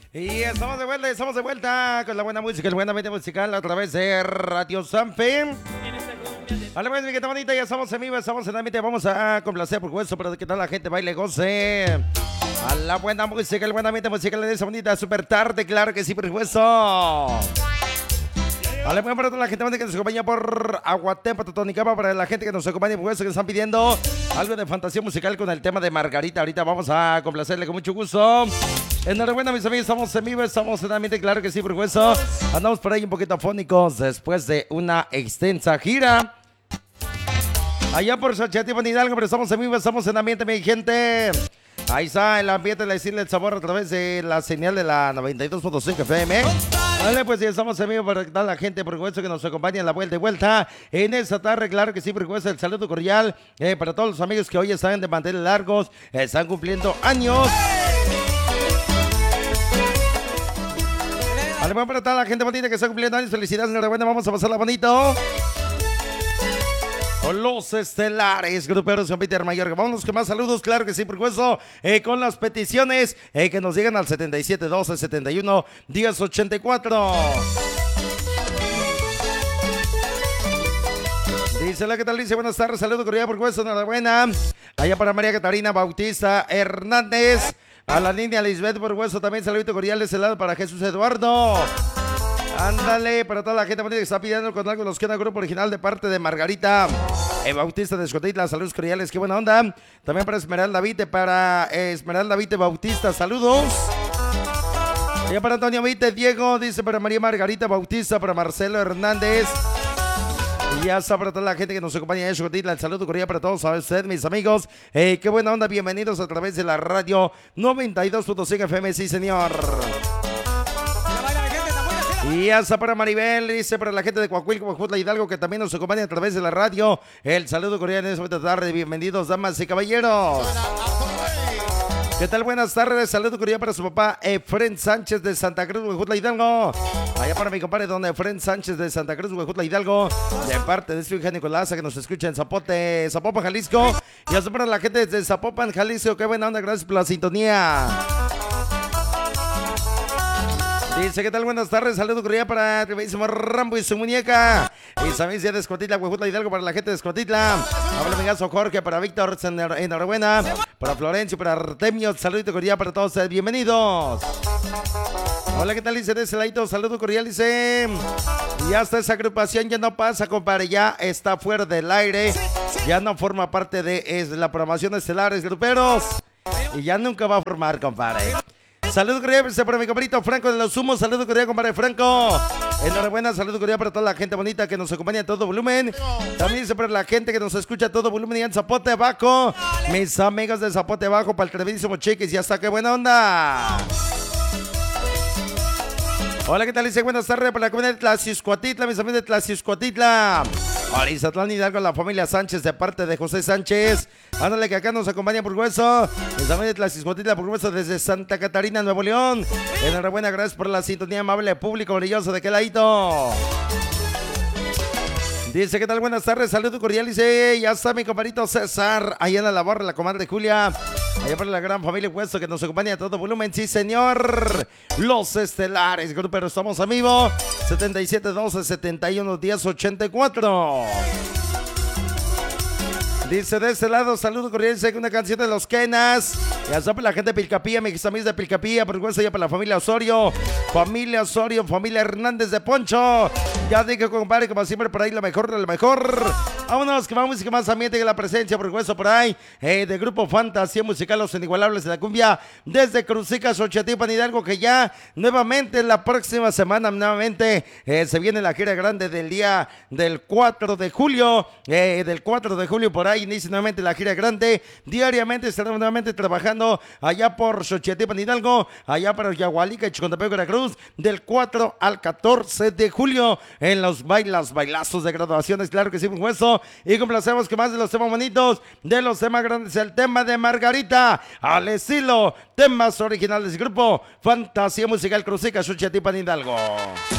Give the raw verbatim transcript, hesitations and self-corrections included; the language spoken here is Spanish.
Y estamos de vuelta, estamos de vuelta con la buena música, el buen ambiente musical a través de Radio Sanfe. Vale, pues, mi gente bonita, ya estamos en vivo, estamos en el ambiente, vamos a complacer por supuesto, pero que tal la gente baile, goce. A la buena música, el buen ambiente musical de esa bonita super tarde, claro que sí, por supuesto. Vale, pues, para toda la gente bonita que nos acompaña por Aguatempa, Totonicapa, para la gente que nos acompaña, por supuesto, que están pidiendo algo de fantasía musical con el tema de Margarita. Ahorita vamos a complacerle con mucho gusto. Enhorabuena, mis amigos, estamos en vivo, estamos en ambiente, claro que sí, por supuesto. Andamos por ahí un poquito afónicos después de una extensa gira allá por Xochitl, Hidalgo, pero estamos en vivo, estamos en ambiente, mi gente. Ahí está el ambiente, le decirle el sabor a través de la señal de la noventa y dos punto cinco F M. Vale, pues ya estamos en vivo para toda la gente, por supuesto, que nos acompaña en la vuelta y vuelta en esta tarde, claro que sí, por supuesto, el saludo cordial eh, para todos los amigos que hoy están de mantener largos, eh, están cumpliendo años. Vale, bueno, para toda la gente bonita que está cumpliendo años, felicidades, enhorabuena, vamos a pasarla bonito. Con los estelares, gruperos con Peter Mayor. Vámonos con más saludos, claro que sí, por supuesto, eh, con las peticiones eh, que nos llegan al setenta y siete doce setenta y uno diez ochenta y cuatro. Dice la que tal, dice, buenas tardes, saludo cordial, por supuesto, enhorabuena. Allá para María Catarina Bautista Hernández. A la niña Lisbeth, por supuesto, también saludito cordial de ese lado para Jesús Eduardo. Ándale, para toda la gente que está pidiendo con algo, nos queda el grupo original de parte de Margarita eh, Bautista de Escotitla, saludos cordiales, qué buena onda. También para Esmeralda Vite, para eh, Esmeralda Vite Bautista, saludos. Y para Antonio Vite, Diego, dice para María Margarita Bautista, para Marcelo Hernández. Y ya está para toda la gente que nos acompaña en Escotitla, el saludo cordial para todos, a ustedes, mis amigos. Eh, qué buena onda, bienvenidos a través de la radio noventa y dos punto cinco F M, sí señor. Y hasta para Maribel, dice para la gente de Coahuilco, Coahuila Hidalgo, que también nos acompaña a través de la radio. El saludo cordial en esta tarde. Bienvenidos, damas y caballeros. ¿Qué tal? Buenas tardes. Saludo cordial para su papá, Efren Sánchez de Santa Cruz, Coahuila Hidalgo. Allá para mi compadre, don Efren Sánchez de Santa Cruz, Coahuila Hidalgo. De parte de su hija Nicolasa, que nos escucha en Zapote, Zapopan, Jalisco. Y hasta para la gente de Zapopan, Jalisco. Qué buena onda, gracias por la sintonía. Dice, ¿qué tal? Buenas tardes, saludo cordial para Tribadísimo Rambo y su muñeca. Y también de Escotitla, Huejutla Hidalgo, para la gente de Escotitla. Habla amigazo Jorge, para Víctor, enhorabuena. Para Florencio, para Artemio, saludito cordial para todos, bienvenidos. Hola, ¿qué tal? Dice de ese ladito, saludo cordial, dice. Y hasta esa agrupación ya no pasa, compadre, ya está fuera del aire. Ya no forma parte de es, la programación de Estelares Gruperos. Y ya nunca va a formar, compadre. Saludos cordial para mi compadrito Franco de los Humos. Saludos cordial, compadre Franco. Enhorabuena, saludos cordial para toda la gente bonita que nos acompaña a todo volumen. También dice para la gente que nos escucha a todo volumen y en Zapote Bajo. Mis amigos de Zapote Bajo, para el tremendísimo Chiquis. Y hasta qué buena onda. Hola, ¿qué tal? Dice, buenas tardes para la comunidad de Tlaxiscuatitla, mis amigos de Tlaxiscuatitla. Arizatlán Hidalgo, la familia Sánchez de parte de José Sánchez. Ándale que acá nos acompaña por hueso. Mis amigos de Tlaxiscuatitla por hueso desde Santa Catarina, Nuevo León. Enhorabuena, gracias por la sintonía amable, público brilloso de qué ladito. Dice, ¿qué tal? Buenas tardes, saludo cordial. Dice, ya está mi compadrito César, allá en la barra, la comadre Julia. Allá para la gran familia Hueso que nos acompaña a todo volumen. Sí, señor. Los Estelares, pero estamos a vivo. setenta y siete doce setenta y uno diez ochenta y cuatro. Dice de este lado, saludo cordial, dice que una canción de los Kenas. Ya está para la gente de Pilcapilla, mis amigos de Pilcapilla, por supuesto, ya para la familia Osorio, familia Osorio, familia Hernández de Poncho. Ya dije, compadre, como siempre, por ahí lo mejor de lo mejor. Vámonos, que vamos y que más ambiente que la presencia, por supuesto, por ahí, eh, de Grupo Fantasía Musical, los inigualables de la cumbia, desde Cruzica, Xochitl, Hidalgo, que ya nuevamente la próxima semana, nuevamente, eh, se viene la gira grande del día del cuatro de julio, eh, del cuatro de julio, por ahí inicia nuevamente la gira grande. Diariamente estaremos nuevamente trabajando allá por Xochitl, Hidalgo, allá para Yagualica y Chicontepec, Veracruz, del cuatro al catorce de julio, en los bailas, bailazos de graduaciones, claro que sí, un hueso. Y complacemos que más de los temas bonitos, de los temas grandes, el tema de Margarita, al estilo temas originales del Grupo Fantasía Musical Cruzica, Xochitl, Hidalgo.